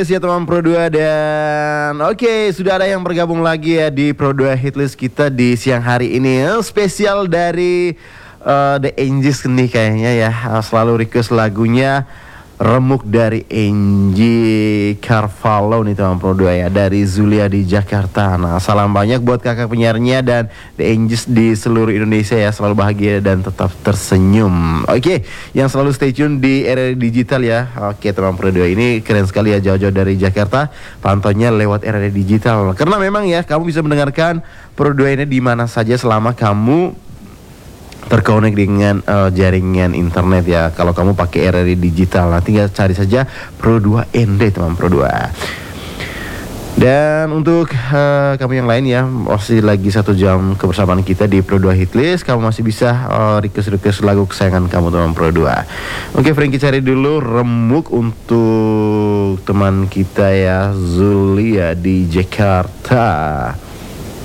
Ya teman Pro 2 dan oke, sudah ada yang bergabung lagi ya di Pro 2 Hitlist kita di siang hari ini. Spesial dari The Angels nih kayaknya ya. Selalu request lagunya Remuk dari Angie Carvalho nih teman Pro 2 ya, dari Zulia di Jakarta. Nah, salam banyak buat kakak penyiarnya dan The Angels di seluruh Indonesia ya. Selalu bahagia dan tetap tersenyum. Oke, yang selalu stay tune di RRI Digital ya. Oke teman Pro 2, ini keren sekali ya, jauh-jauh dari Jakarta pantaunya lewat RRI Digital. Karena memang ya, kamu bisa mendengarkan Pro 2 ini di mana saja selama kamu terkonek dengan jaringan internet ya. Kalau kamu pakai RRI Digital, nah tinggal cari saja Pro 2 ND teman Pro 2. Dan untuk kamu yang lain ya, masih lagi 1 jam kebersamaan kita di Pro 2 Hitlist. Kamu masih bisa request lagu kesayangan kamu teman Pro 2. Oke, Frankie cari dulu Remuk untuk teman kita ya, Zulia di Jakarta.